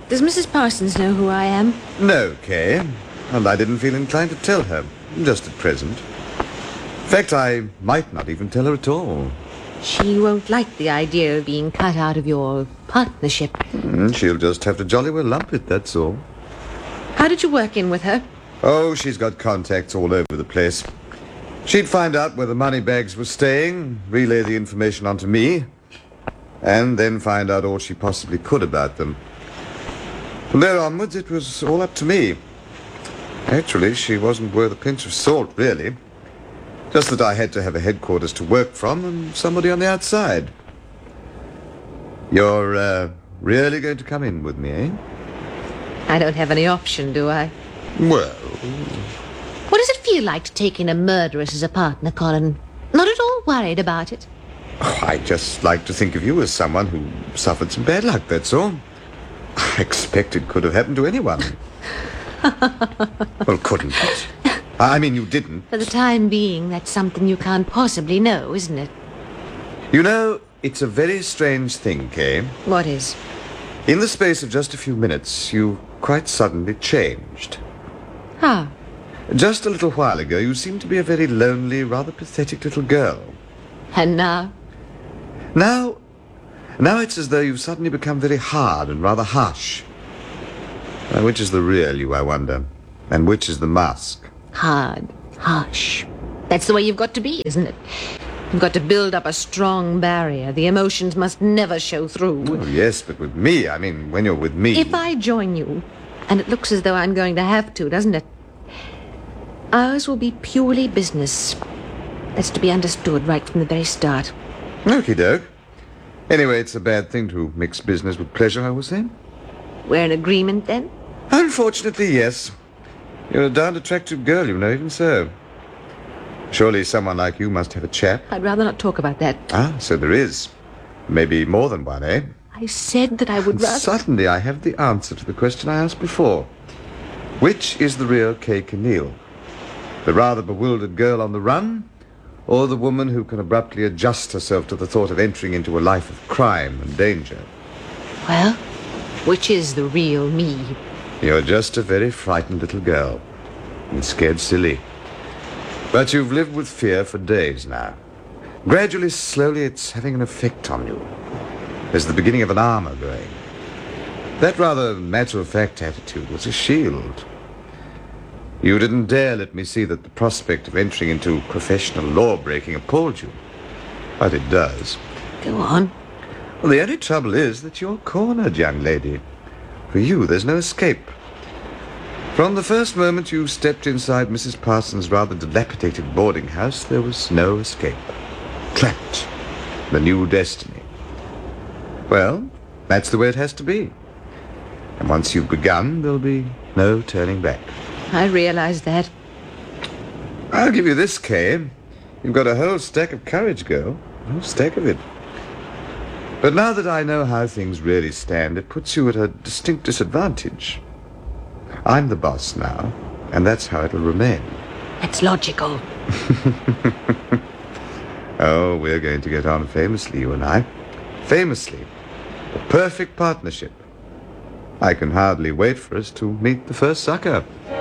Does Mrs. Parsons know who I am? No, Kay. And I didn't feel inclined to tell her, just at present. In fact, I might not even tell her at all. She won't like the idea of being cut out of your partnership. She'll just have to jolly well lump it, that's all. How did you work in with her? Oh, she's got contacts all over the place. She'd find out where the money bags were staying, relay the information onto me, and then find out all she possibly could about them. From there onwards, it was all up to me. Actually, she wasn't worth a pinch of salt, really. Just that I had to have a headquarters to work from and somebody on the outside. You're, really going to come in with me, eh? I don't have any option, do I? Well... What does it feel like to take in a murderess as a partner, Colin? Not at all worried about it. Oh, I just like to think of you as someone who suffered some bad luck, that's all. I expect it could have happened to anyone. Well, couldn't it? I mean, you didn't. For the time being, that's something you can't possibly know, isn't it? You know, it's a very strange thing, Kay. What is? In the space of just a few minutes, you quite suddenly changed. How? Just a little while ago, you seemed to be a very lonely, rather pathetic little girl. And now? Now it's as though you've suddenly become very hard and rather harsh. Now, which is the real you, I wonder? And which is the mask? Hard, harsh. That's the way you've got to be, isn't it? You've got to build up a strong barrier. The emotions must never show through. Oh, yes, but with me, I mean, when you're with me... If I join you, and it looks as though I'm going to have to, doesn't it? Ours will be purely business. That's to be understood right from the very start. Okie doke. Anyway, it's a bad thing to mix business with pleasure, I was saying. We're in agreement, then? Unfortunately, yes. You're a darned attractive girl, you know, even so. Surely someone like you must have a chap. I'd rather not talk about that. Ah, so there is. Maybe more than one, eh? I said that I would rather... Suddenly I have the answer to the question I asked before. Which is the real Kay Kinneal? The rather bewildered girl on the run, or the woman who can abruptly adjust herself to the thought of entering into a life of crime and danger? Well, which is the real me? You're just a very frightened little girl, and scared silly. But you've lived with fear for days now. Gradually, slowly, it's having an effect on you. There's the beginning of an armor growing. That rather matter-of-fact attitude was a shield. You didn't dare let me see that the prospect of entering into professional law-breaking appalled you. But it does. Go on. Well, the only trouble is that you're cornered, young lady. For you, there's no escape. From the first moment you stepped inside Mrs. Parsons' rather dilapidated boarding house, there was no escape. Trapped. The new destiny. Well, that's the way it has to be. And once you've begun, there'll be no turning back. I realize that. I'll give you this, Kay. You've got a whole stack of courage, girl. A whole stack of it. But now that I know how things really stand, it puts you at a distinct disadvantage. I'm the boss now, and that's how it'll remain. That's logical. Oh, we're going to get on famously, you and I. Famously. A perfect partnership. I can hardly wait for us to meet the first sucker.